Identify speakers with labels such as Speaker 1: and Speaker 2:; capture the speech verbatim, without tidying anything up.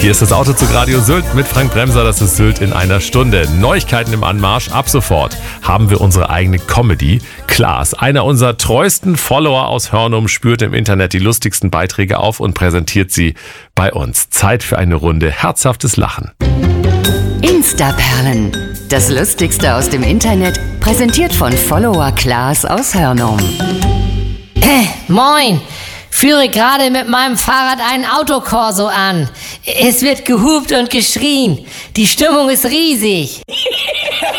Speaker 1: Hier ist das Autozug Radio Sylt mit Frank Bremser. Das ist Sylt in einer Stunde. Neuigkeiten im Anmarsch. Ab sofort haben wir unsere eigene Comedy. Klaas, einer unserer treuesten Follower aus Hörnum, spürt im Internet die lustigsten Beiträge auf und präsentiert sie bei uns. Zeit für eine Runde herzhaftes Lachen.
Speaker 2: Instaperlen. Das Lustigste aus dem Internet, präsentiert von Follower Klaas aus Hörnum.
Speaker 3: Äh, moin! Führe gerade mit meinem Fahrrad einen Autokorso an. Es wird gehupt und geschrien. Die Stimmung ist riesig.